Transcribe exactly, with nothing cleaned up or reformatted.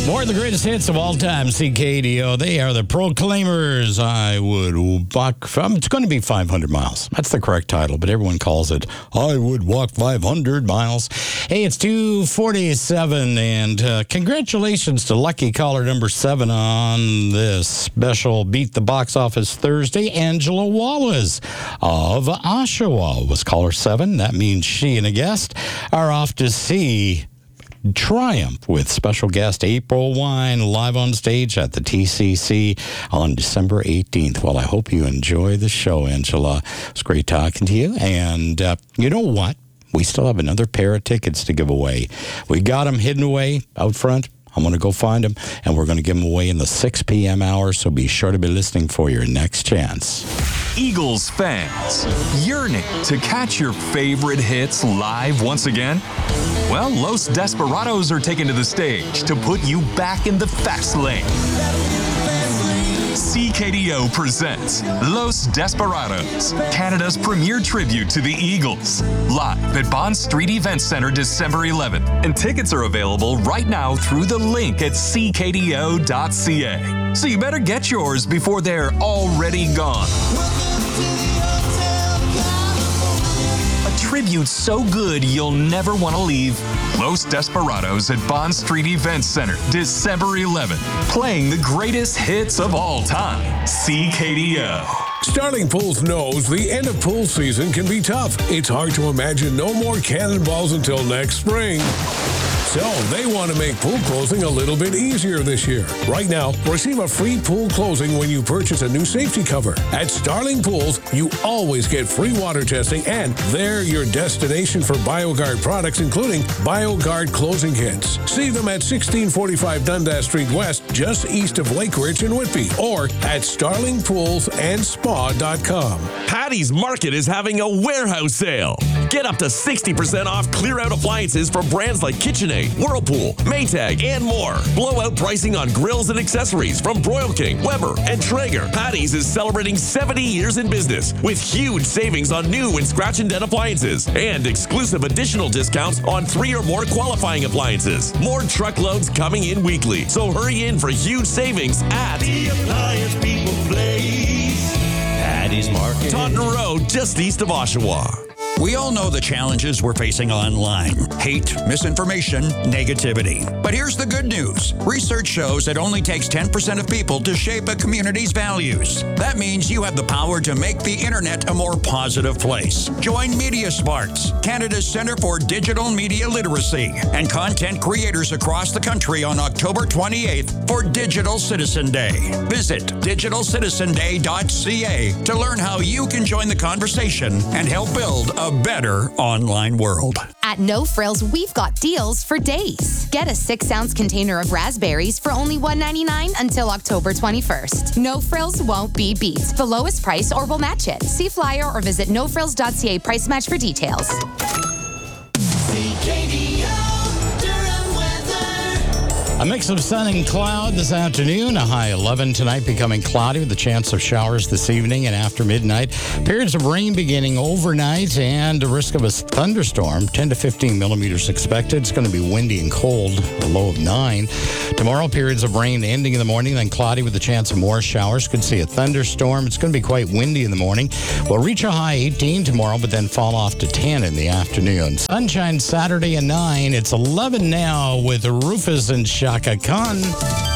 More of the greatest hits of all time, C K D O. They are the Proclaimers. I would walk from, it's going to be five hundred miles. That's the correct title, but everyone calls it I Would Walk five hundred miles. Hey, it's two forty-seven, and uh, congratulations to lucky caller number seven on this special Beat the Box Office Thursday. Angela Wallace of Oshawa was caller seven. That means she and a guest are off to see Triumph with special guest April Wine live on stage at the T C C on December eighteenth. Well, I hope you enjoy the show, Angela. It's great talking to you. And uh, you know what? We still have another pair of tickets to give away. We got them hidden away out front. I'm going to go find them, and we're going to give them away in the six p.m. hour, so be sure to be listening for your next chance. Eagles fans, yearning to catch your favorite hits live once again? Well, Los Desperados are taken to the stage to put you back in the fast lane. C K D O presents Los Desperados, Canada's premier tribute to the Eagles, live at Bond Street Event Center December eleventh. And tickets are available right now through the link at c k d o dot c a. So you better get yours before they're already gone. A tribute so good you'll never want to leave. Los Desperados at Bond Street Event Center, December eleventh. Playing the greatest hits of all time. C K D O. Starling Pools knows the end of pool season can be tough. It's hard to imagine no more cannonballs until next spring. So they want to make pool closing a little bit easier this year. Right now, receive a free pool closing when you purchase a new safety cover. At Starling Pools, you always get free water testing, and they're your destination for BioGuard products, including BioGuard closing kits. See them at sixteen forty-five Dundas Street West, just east of Lake Ridge in Whitby, or at starling pools and spa dot com. Patty's Market is having a warehouse sale. Get up to sixty percent off clear-out appliances from brands like KitchenAid, Whirlpool, Maytag, and more. Blowout pricing on grills and accessories from Broil King, Weber, and Traeger. Patty's is celebrating seventy years in business with huge savings on new and scratch and dent appliances and exclusive additional discounts on three or more qualifying appliances. More truckloads coming in weekly, so hurry in for huge savings at The Appliance People Place. Patty's Market. Taunton Road, just east of Oshawa. We all know the challenges we're facing online. Hate, misinformation, negativity. But here's the good news. Research shows it only takes ten percent of people to shape a community's values. That means you have the power to make the internet a more positive place. Join Media Smarts, Canada's Centre for Digital Media Literacy, and content creators across the country on October twenty-eighth for Digital Citizen Day. Visit digital citizen day dot c a to learn how you can join the conversation and help build a better online world. At No Frills, we've got deals for days. Get a six-ounce container of raspberries for only one ninety-nine until October twenty-first. No Frills won't be beat. The lowest price or we'll match it. See flyer or visit no frills dot c a price match for details. C K D O Durham weather. A mix of sun and cloud this afternoon. A high eleven tonight, becoming cloudy with a chance of showers this evening and after midnight. Periods of rain beginning overnight and a risk of a thunderstorm. ten to fifteen millimeters expected. It's going to be windy and cold, a low of nine. Tomorrow, periods of rain ending in the morning, then cloudy with a chance of more showers. Could see a thunderstorm. It's going to be quite windy in the morning. We'll reach a high eighteen tomorrow, but then fall off to ten in the afternoon. Sunshine Saturday at nine. It's eleven now with Rufus and Shaka Khan.